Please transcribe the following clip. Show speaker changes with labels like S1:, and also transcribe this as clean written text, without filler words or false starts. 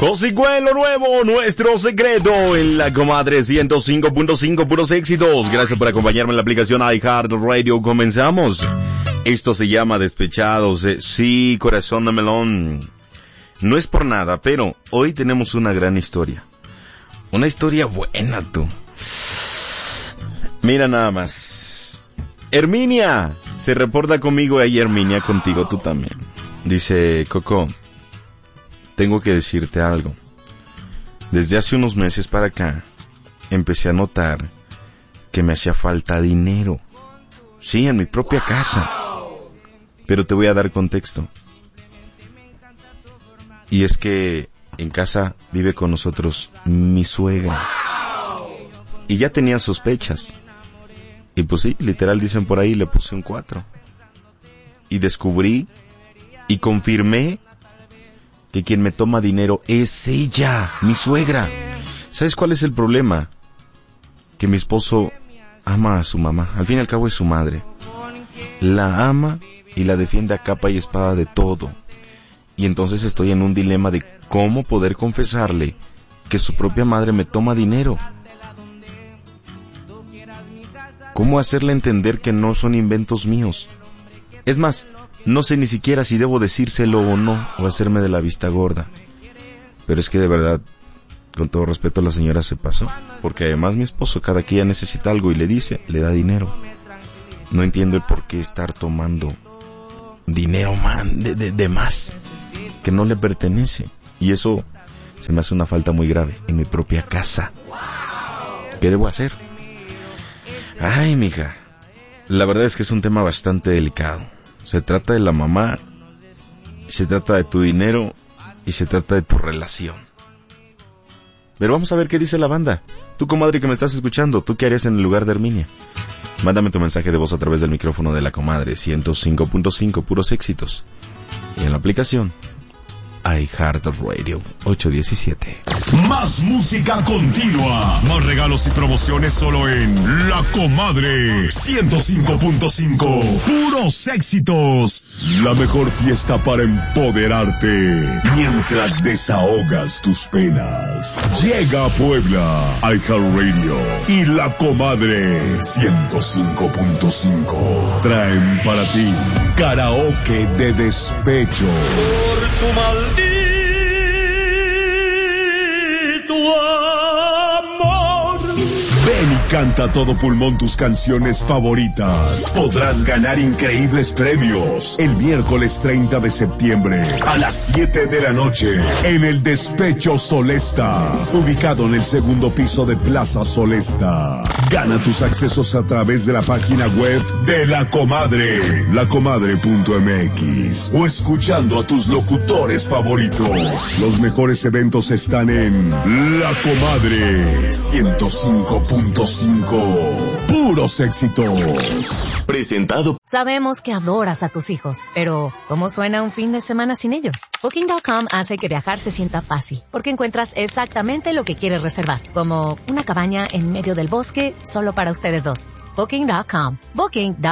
S1: Josigüe, lo nuevo, nuestro secreto en la comadre 105.5, puros éxitos. Gracias por acompañarme en la aplicación iHeartRadio. Comenzamos. Esto se llama Despechados. Sí, corazón de melón. No es por nada, pero hoy tenemos una gran historia. Una historia buena, tú. Mira nada más. Herminia se reporta conmigo. Ahí, Herminia, contigo tú también. Dice, Coco, tengo que decirte algo. Desde hace unos meses para acá, empecé a notar que me hacía falta dinero. Sí, en mi propia casa. Pero te voy a dar contexto. Y es que en casa vive con nosotros mi suegra. Y ya tenía sospechas. Y pues sí, literal dicen por ahí, le puse un 4. Y descubrí y confirmé que quien me toma dinero es ella, mi suegra. ¿Sabes cuál es el problema? Que mi esposo ama a su mamá. Al fin y al cabo es su madre. La ama y la defiende a capa y espada de todo. Y entonces estoy en un dilema de cómo poder confesarle que su propia madre me toma dinero. ¿Cómo hacerle entender que no son inventos míos? Es más, no sé ni siquiera si debo decírselo o no, o hacerme de la vista gorda. Pero es que de verdad, con todo respeto, la señora se pasó. Porque además mi esposo, cada que ella necesita algo y le dice, le da dinero. No entiendo el por qué estar tomando dinero de más, que no le pertenece. Y eso se me hace una falta muy grave en mi propia casa. ¿Qué debo hacer? Ay, mija, la verdad es que es un tema bastante delicado. Se trata de la mamá, se trata de tu dinero y se trata de tu relación. Pero vamos a ver qué dice la banda. Tú, comadre, que me estás escuchando, ¿tú qué harías en el lugar de Herminia? Mándame tu mensaje de voz a través del micrófono de la comadre 105.5, puros éxitos. Y en la aplicación iHeartRadio 817.
S2: Más música continua, más regalos y promociones solo en La Comadre 105.5. Puros éxitos. La mejor fiesta para empoderarte mientras desahogas tus penas. Llega a Puebla
S3: iHeartRadio y La Comadre 105.5 traen para ti karaoke de despecho.
S4: Por tu maldito amor.
S3: Ven y canta a todo pulmón tus canciones favoritas. Podrás ganar increíbles premios el miércoles 30 de septiembre a las 7 de la noche en el Despecho Solesta, ubicado en el segundo piso de Plaza Solesta. Gana tus accesos a través de la página web de La Comadre, lacomadre.mx, o escuchando a tus locutores favoritos. Los mejores eventos están en La Comadre 105.5. Puros éxitos.
S5: Presentado.
S6: Sabemos que adoras a tus hijos, pero ¿cómo suena un fin de semana sin ellos? Booking.com hace que viajar se sienta fácil, porque encuentras exactamente lo que quieres reservar, como una cabaña en medio del bosque solo para ustedes dos. Booking.com. Booking.com.